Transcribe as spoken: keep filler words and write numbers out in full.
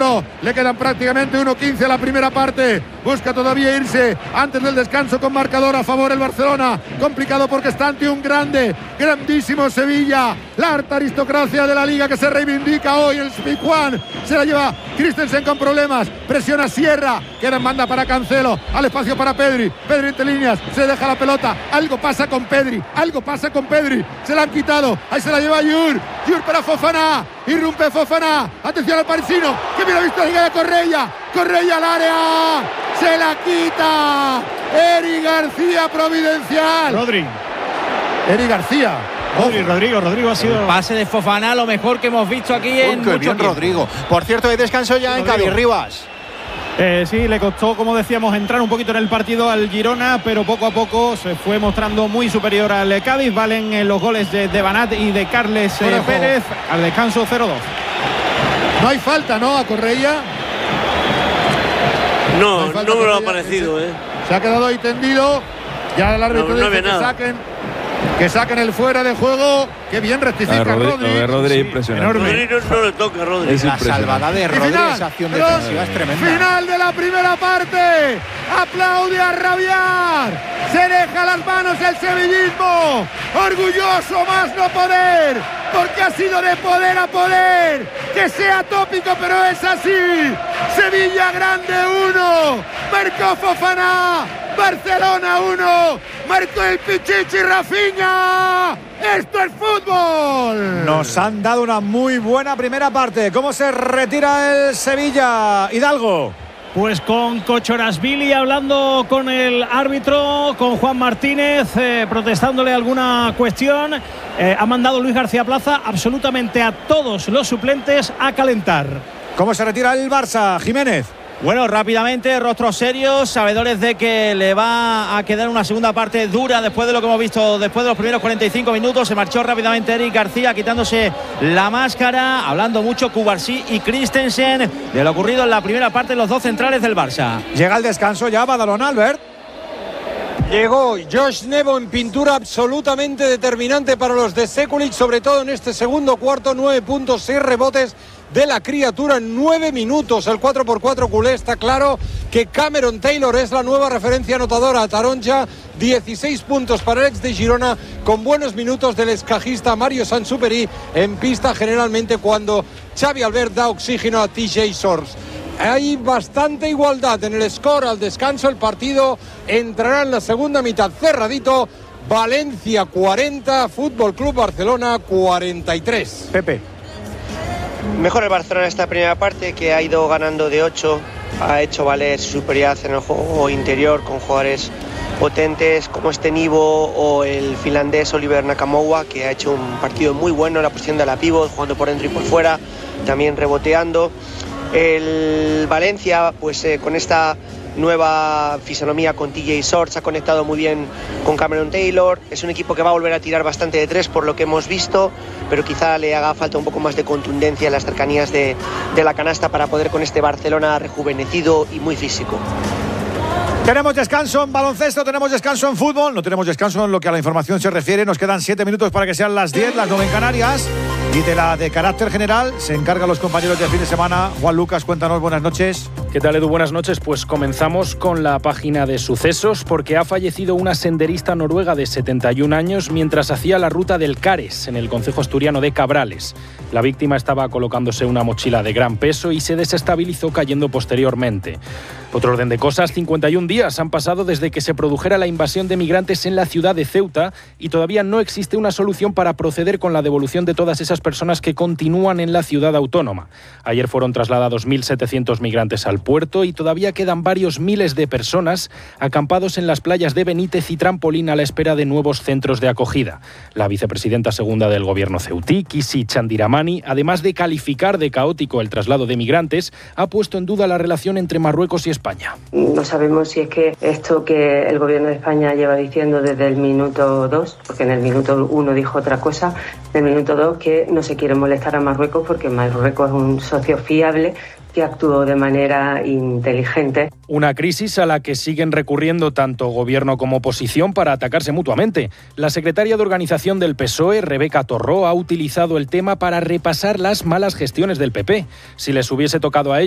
uno. Le quedan prácticamente uno quince a la primera parte. Busca todavía irse antes del descanso con marcador a favor el Barcelona. Complicado porque está ante un grande, grandísimo Sevilla. La harta aristocracia de la Liga que se reivindica hoy. El Pizjuán se la lleva Christensen con problemas. Presiona Sierra. Queda en banda para Cancelo. Al espacio para Pedri. Pedri entre líneas. Se deja la pelota. Algo pasa con Pedri. Algo pasa con Pedri. Se la han quitado. Ahí se la lleva Yur. Yur para Fofana. Irrumpe Fofana. Atención al parisino. Que mira visto la liga de Correia. Correia al área. Se la quita. Eri García providencial. Rodri. Eri García. Rodri, Rodrigo, Rodrigo ha sido... El pase de Fofana, lo mejor que hemos visto aquí oh, en qué mucho bien, tiempo. Rodrigo. Por cierto, hay descanso ya Rodrigo. En Cádiz-Rivas. Eh, sí, le costó, como decíamos, entrar un poquito en el partido al Girona, pero poco a poco se fue mostrando muy superior al Cádiz. Valen eh, los goles de, de Banat y de Carles eh, Pérez. Al descanso cero dos. No hay falta, ¿no? A Correia. No, no, no me lo ha parecido, ¿eh? Se ha quedado ahí tendido. Ya el árbitro no, no dice que saquen, que saquen el fuera de juego. Qué bien rectifica Rodri. Rodri. Lo de Rodri sí, impresionante. Rodri no, no le toca a Rodri. Es la salvada de Rodri, final, esa acción pero, defensiva es tremenda. Final de la primera parte. Aplaude a rabiar. Se deja las manos el sevillismo. Orgulloso más no poder. Porque ha sido de poder a poder. Que sea tópico, pero es así. Sevilla grande uno. Marcó Fofana. Barcelona uno. Marcó el Pichichi Rafinha. ¡Esto es fútbol! Nos han dado una muy buena primera parte. ¿Cómo se retira el Sevilla, Hidalgo? Pues con Kochorashvili hablando con el árbitro, con Juan Martínez, eh, protestándole alguna cuestión. Eh, ha mandado Luis García Plaza absolutamente a todos los suplentes a calentar. ¿Cómo se retira el Barça, Jiménez? Bueno, rápidamente, rostros serios, sabedores de que le va a quedar una segunda parte dura después de lo que hemos visto después de los primeros cuarenta y cinco minutos. Se marchó rápidamente Eric García quitándose la máscara, hablando mucho Cubarsí y Christensen de lo ocurrido en la primera parte de los dos centrales del Barça. Llega el descanso ya, Badalona, Albert. Llegó Josh Nebo en pintura absolutamente determinante para los de Sekulic, sobre todo en este segundo cuarto, nueve puntos, seis rebotes de la criatura en nueve minutos. El cuatro por cuatro culé. Está claro que Cameron Taylor es la nueva referencia anotadora. Taronja, dieciséis puntos para el ex de Girona, con buenos minutos del escajista Mario Sansuperi en pista, generalmente cuando Xavi Albert da oxígeno a T J Shorts. Hay bastante igualdad en el score al descanso. El partido entrará en la segunda mitad cerradito. Valencia cuarenta, Fútbol Club Barcelona cuarenta y tres. Pepe. Mejor el Barcelona esta primera parte, que ha ido ganando de ocho, ha hecho valer su superioridad en el juego interior con jugadores potentes como este Nivo o el finlandés Oliver Nakamowa, que ha hecho un partido muy bueno en la posición de la pívot, jugando por dentro y por fuera, también reboteando. El Valencia, pues eh, con esta nueva fisonomía con T J Shorts, ha conectado muy bien con Cameron Taylor. Es un equipo que va a volver a tirar bastante de tres por lo que hemos visto, pero quizá le haga falta un poco más de contundencia en las cercanías de, de la canasta para poder con este Barcelona rejuvenecido y muy físico. Tenemos descanso en baloncesto, tenemos descanso en fútbol, no tenemos descanso en lo que a la información se refiere. Nos quedan siete minutos para que sean las diez, las nueve en Canarias. Y de la de carácter general se encargan los compañeros de fin de semana. Juan Lucas, cuéntanos, buenas noches. ¿Qué tal, Edu? Buenas noches. Pues comenzamos con la página de sucesos, porque ha fallecido una senderista noruega de setenta y un años mientras hacía la ruta del Cares, en el concejo asturiano de Cabrales. La víctima estaba colocándose una mochila de gran peso y se desestabilizó cayendo posteriormente. Otro orden de cosas, cincuenta y un días han pasado desde que se produjera la invasión de migrantes en la ciudad de Ceuta y todavía no existe una solución para proceder con la devolución de todas esas personas que continúan en la ciudad autónoma. Ayer fueron trasladados mil setecientos migrantes al puerto y todavía quedan varios miles de personas acampados en las playas de Benítez y Trampolín a la espera de nuevos centros de acogida. La vicepresidenta segunda del gobierno ceutí, Kisi Chandiramani, además de calificar de caótico el traslado de migrantes, ha puesto en duda la relación entre Marruecos y España. No sabemos si es que esto que el gobierno de España lleva diciendo desde el minuto dos, porque en el minuto uno dijo otra cosa, en el minuto dos que no se quiere molestar a Marruecos porque Marruecos es un socio fiable que actuó de manera inteligente. Una crisis a la que siguen recurriendo tanto gobierno como oposición para atacarse mutuamente. La secretaria de organización del P S O E, Rebeca Torró, ha utilizado el tema para repasar las malas gestiones del P P. Si les hubiese tocado a ellos